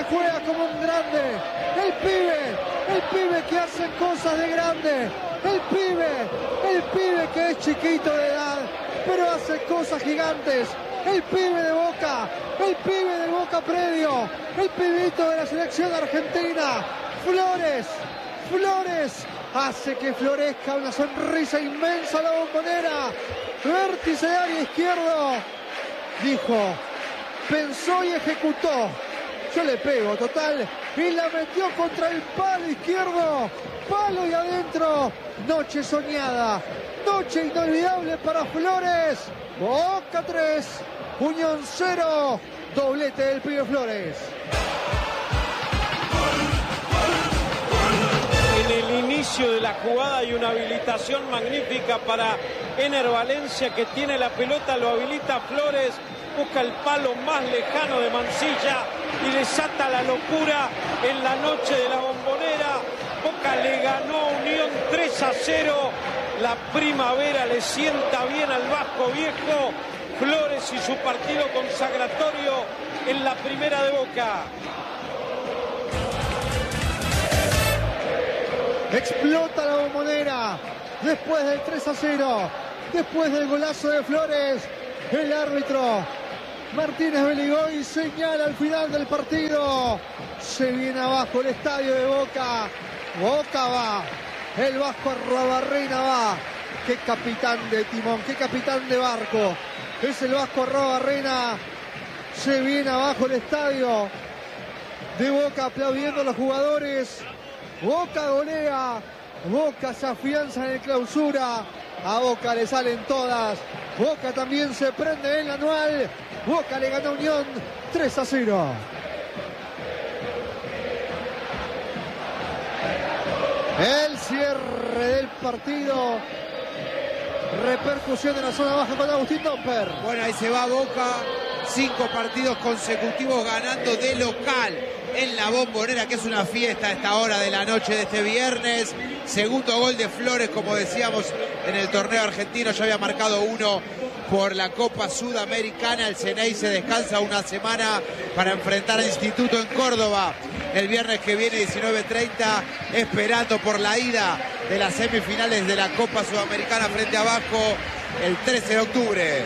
juega como un grande. El pibe que hace cosas de grande. El pibe que es chiquito de edad, pero hace cosas gigantes. El pibe de Boca, el pibe de Boca Predio, el pibito de la selección argentina. Flores, hace que florezca una sonrisa inmensa a la Bombonera. Vértice de área izquierdo. Dijo, pensó y ejecutó. Yo le pego, total. Y la metió contra el palo izquierdo. Palo y adentro. Noche soñada. Noche inolvidable para Flores. Boca 3, Unión 0. Doblete del pibe Flores. En el inicio de la jugada hay una habilitación magnífica para Ener Valencia, que tiene la pelota, lo habilita Flores, busca el palo más lejano de Mansilla y desata la locura en la noche de la Bombonera. Boca le ganó a Unión 3-0. La primavera le sienta bien al Vasco Viejo. Flores y su partido consagratorio en la primera de Boca. Explota la Bombonera después del 3-0, después del golazo de Flores. El árbitro Martínez Beligoy señala al final del partido. Se viene abajo el estadio de Boca. Boca va, el Vasco Arruabarrena va. Qué capitán de timón, qué capitán de barco es el Vasco Arruabarrena. Se viene abajo el estadio de Boca aplaudiendo a los jugadores. Boca golea, Boca se afianza en el clausura. A Boca le salen todas. Boca también se prende en el anual. Boca le gana a Unión 3-0. El cierre del partido. Repercusión en la zona baja con Agustín Domper. Bueno, ahí se va Boca. 5 partidos consecutivos ganando de local en la Bombonera, que es una fiesta a esta hora de la noche de este viernes. Segundo gol de Flores, como decíamos, en el torneo argentino. Ya había marcado uno por la Copa Sudamericana. El Ceney se descansa una semana para enfrentar a Instituto en Córdoba el viernes que viene, 19:30, esperando por la ida de las semifinales de la Copa Sudamericana frente a Vasco el 13 de octubre.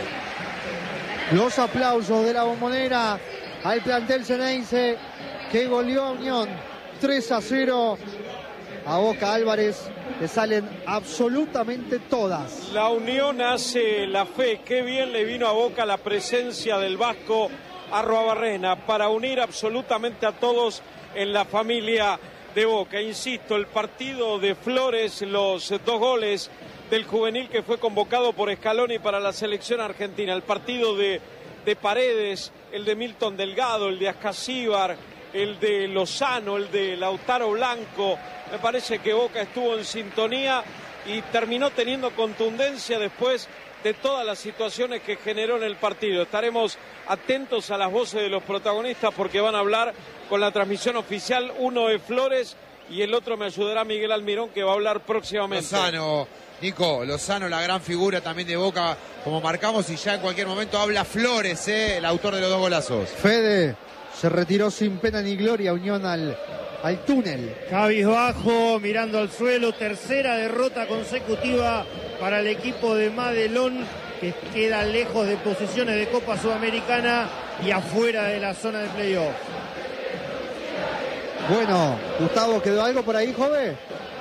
Los aplausos de la Bombonera al plantel ceneice que goleó a Unión 3-0. A Boca Álvarez le salen absolutamente todas. La Unión hace la fe. Qué bien le vino a Boca la presencia del Vasco Arruabarrena para unir absolutamente a todos en la familia de Boca. Insisto, el partido de Flores, los 2 goles del juvenil que fue convocado por Scaloni para la selección argentina, el partido de Paredes, el de Milton Delgado, el de Ascasíbar, el de Lozano, el de Lautaro Blanco. Me parece que Boca estuvo en sintonía y terminó teniendo contundencia después de todas las situaciones que generó en el partido. Estaremos atentos a las voces de los protagonistas porque van a hablar con la transmisión oficial. Uno es Flores y el otro me ayudará Miguel Almirón, que va a hablar próximamente. Lozano, Nico, Lozano, la gran figura también de Boca, como marcamos, y ya en cualquier momento habla Flores, el autor de los 2 golazos. Fede se retiró sin pena ni gloria. Unión al túnel. Cabizbajo, mirando al suelo. Tercera derrota consecutiva para el equipo de Madelón, que queda lejos de posiciones de Copa Sudamericana y afuera de la zona de playoff. Bueno, Gustavo, ¿quedó algo por ahí, joven?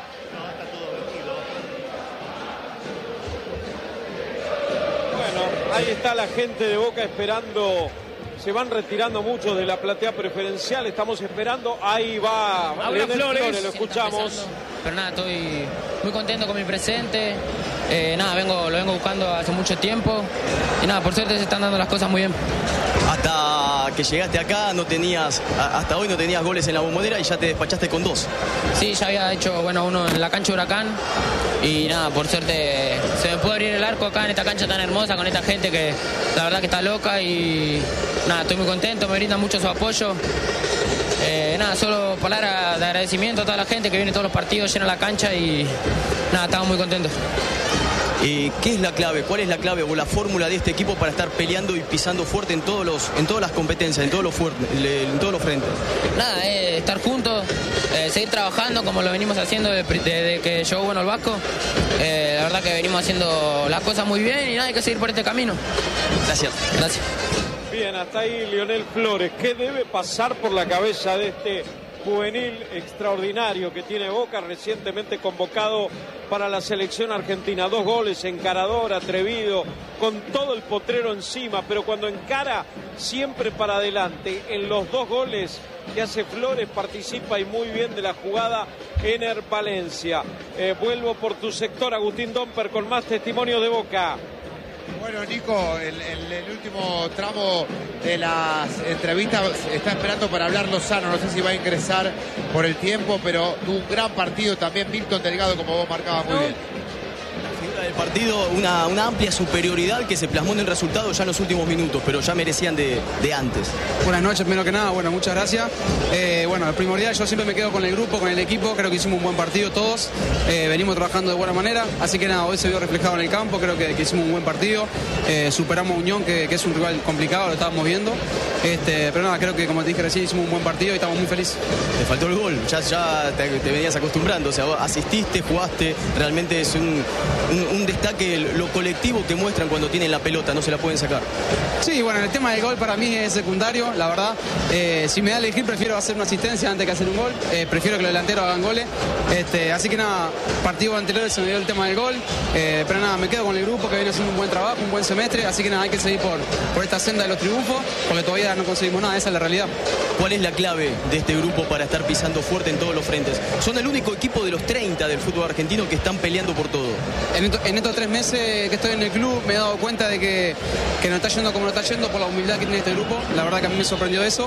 Bueno, ahí está la gente de Boca esperando. Se van retirando muchos de la platea preferencial. Estamos esperando. Ahí va Leonel Flores, lo escuchamos. Pero nada, estoy muy contento con mi presente. Lo vengo buscando hace mucho tiempo. Y nada, por suerte se están dando las cosas muy bien. Hasta que llegaste acá hasta hoy no tenías goles en la Bombonera y ya te despachaste con 2. Sí, ya había hecho uno en la cancha Huracán. Y nada, por suerte se me pudo abrir el arco acá en esta cancha tan hermosa con esta gente que la verdad que está loca. Y nada, estoy muy contento, me brindan mucho su apoyo. Nada, solo palabras de agradecimiento a toda la gente que viene todos los partidos, llena la cancha y nada, estamos muy contentos. ¿Qué es la clave? ¿Cuál es la clave o la fórmula de este equipo para estar peleando y pisando fuerte en todas las competencias, en todos los frentes? Nada, estar juntos, seguir trabajando como lo venimos haciendo desde que llegó Bueno el Vasco. La verdad que venimos haciendo las cosas muy bien y nada, hay que seguir por este camino. Gracias. Gracias. Bien, hasta ahí Lionel Flores. ¿Qué debe pasar por la cabeza de este juvenil extraordinario que tiene Boca, recientemente convocado para la selección argentina? 2 goles, encarador, atrevido, con todo el potrero encima, pero cuando encara siempre para adelante. En los 2 goles que hace Flores participa y muy bien de la jugada Ener Valencia. Vuelvo por tu sector, Agustín Domper, con más testimonios de Boca. Bueno, Nico, el último tramo de las entrevistas está esperando para hablar Lozano. No sé si va a ingresar por el tiempo, pero tuvo un gran partido también Milton Delgado, como vos marcabas muy bien. Del partido, una amplia superioridad que se plasmó en el resultado ya en los últimos minutos, pero ya merecían de antes. Buenas noches, primero que nada, bueno, muchas gracias. Bueno, el primordial, yo siempre me quedo con el grupo, con el equipo, creo que hicimos un buen partido todos, venimos trabajando de buena manera, así que nada, hoy se vio reflejado en el campo, creo que hicimos un buen partido, superamos a Unión, que es un rival complicado, lo estábamos viendo, pero nada, creo que como te dije recién, hicimos un buen partido y estamos muy felices. Te faltó el gol, ya te venías acostumbrando, o sea, vos asististe, jugaste, realmente es un destaque lo colectivo que muestran cuando tienen la pelota, no se la pueden sacar. Sí, bueno, el tema del gol para mí es secundario, la verdad. Si me da a elegir, prefiero hacer una asistencia antes que hacer un gol. Prefiero que los delanteros hagan goles. Así que nada, partidos anteriores se me dio el tema del gol. Pero nada, me quedo con el grupo que viene haciendo un buen trabajo, un buen semestre. Así que nada, hay que seguir por esta senda de los triunfos, porque todavía no conseguimos nada, esa es la realidad. ¿Cuál es la clave de este grupo para estar pisando fuerte en todos los frentes? Son el único equipo de los 30 del fútbol argentino que están peleando por todo. En estos 3 meses que estoy en el club me he dado cuenta de que no está yendo como no está yendo por la humildad que tiene este grupo. La verdad que a mí me sorprendió eso.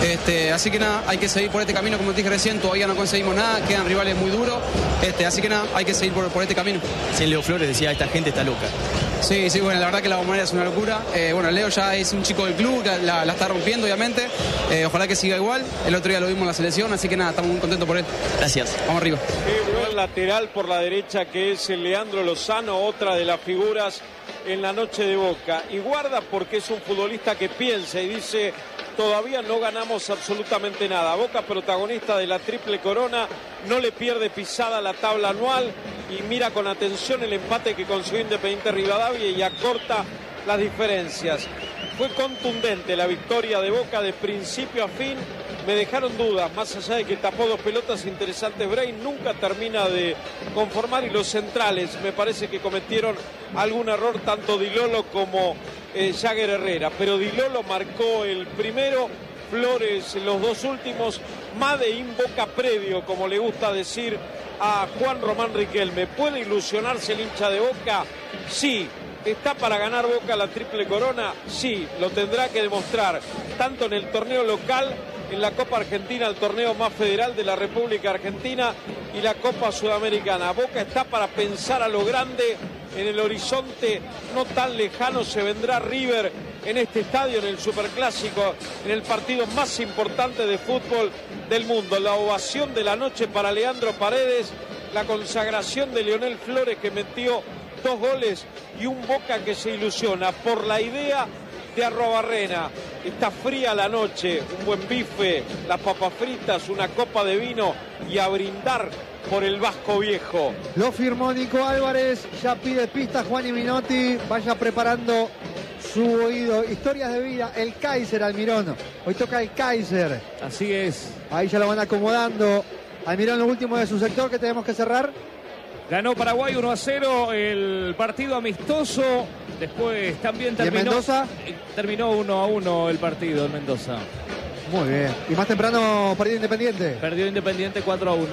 Así que nada, hay que seguir por este camino, como te dije recién, todavía no conseguimos nada, quedan rivales muy duros. Así que nada, hay que seguir por este camino. Sí, Leo Flores decía, esta gente está loca. Sí, bueno, la verdad que la Bombonera es una locura. Bueno, Leo ya es un chico del club, la está rompiendo obviamente. Ojalá que siga igual. El otro día lo vimos en la selección, así que nada, estamos muy contentos por él. Gracias. Vamos arriba. El lateral por la derecha que es el Leandro Lozano, otra de las figuras en la noche de Boca. Y guarda porque es un futbolista que piensa y dice, todavía no ganamos absolutamente nada. Boca, protagonista de la triple corona, no le pierde pisada a la tabla anual y mira con atención el empate que consiguió Independiente Rivadavia y acorta las diferencias. Fue contundente la victoria de Boca de principio a fin. Me dejaron dudas, más allá de que tapó 2 pelotas interesantes. Brain nunca termina de conformar y los centrales me parece que cometieron algún error, tanto Di Lolo como Jagger Herrera. Pero Di Lolo marcó el primero, Flores los 2 últimos. Made in Boca previo, como le gusta decir a Juan Román Riquelme. ¿Puede ilusionarse el hincha de Boca? Sí. ¿Está para ganar Boca la triple corona? Sí, lo tendrá que demostrar, tanto en el torneo local, en la Copa Argentina, el torneo más federal de la República Argentina, y la Copa Sudamericana. Boca está para pensar a lo grande. En el horizonte no tan lejano se vendrá River en este estadio, en el Superclásico, en el partido más importante de fútbol del mundo. La ovación de la noche para Leandro Paredes, la consagración de Lionel Flores, que metió 2 goles, y un Boca que se ilusiona por la idea de Arruabarrena. Está fría la noche, un buen bife, las papas fritas, una copa de vino y a brindar por el Vasco Viejo. Lo firmó Nico Álvarez, ya pide pista Juan y Minotti, vaya preparando su oído. Historias de vida, el Kaiser Almirón. Hoy toca el Kaiser. Así es. Ahí ya lo van acomodando. Almirón, lo último de su sector que tenemos que cerrar. Ganó Paraguay 1-0 el partido amistoso. Después también terminó. ¿Y en Mendoza? Terminó 1-1 el partido en Mendoza. Muy bien. Y más temprano perdió Independiente. Perdió Independiente 4-1.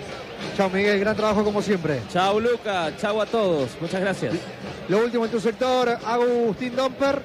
Chao Miguel, gran trabajo como siempre. Chao Luca, chao a todos. Muchas gracias. Lo último en tu sector, Agustín Domper.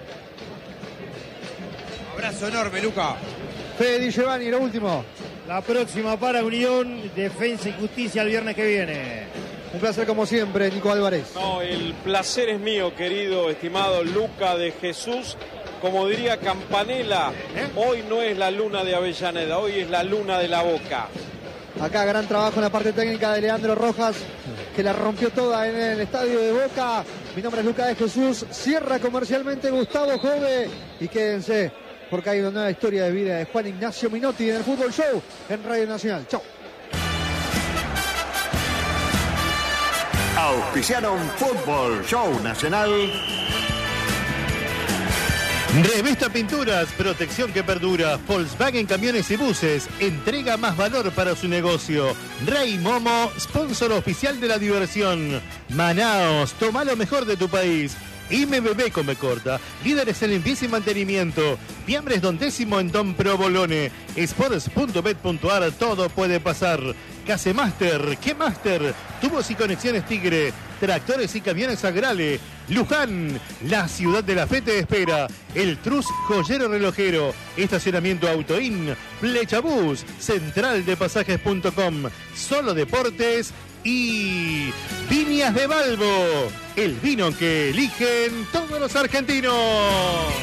Abrazo enorme, Luca. Fede Di Giovanni, lo último. La próxima para Unión, Defensa y Justicia el viernes que viene. Un placer como siempre, Nico Álvarez. No, el placer es mío, querido, estimado Luca de Jesús, como diría Campanella, hoy no es la luna de Avellaneda, hoy es la luna de la Boca. Acá gran trabajo en la parte técnica de Leandro Rojas, que la rompió toda en el estadio de Boca. Mi nombre es Lucas de Jesús. Cierra comercialmente Gustavo Jove. Y quédense, porque hay una nueva historia de vida de Juan Ignacio Minotti en el Fútbol Show en Radio Nacional. Chau. Auspiciaron Fútbol Show Nacional. Revista Pinturas, protección que perdura. Volkswagen Camiones y Buses, entrega más valor para su negocio. Rey Momo, sponsor oficial de la diversión. Manaos, toma lo mejor de tu país. MBB Come Corta, líderes en limpieza y mantenimiento. Fiambres Don Décimo en Don Provolone. Sports.bet.ar, todo puede pasar. Casemaster, ¿qué Master? Tubos y conexiones Tigre. Tractores y camiones Agrale. Luján, la ciudad de la fe te espera. El Trus Joyero Relojero. Estacionamiento Autoin. Flechabús. Central de Pasajes.com. Solo Deportes. Y Viñas de Balbo, el vino que eligen todos los argentinos.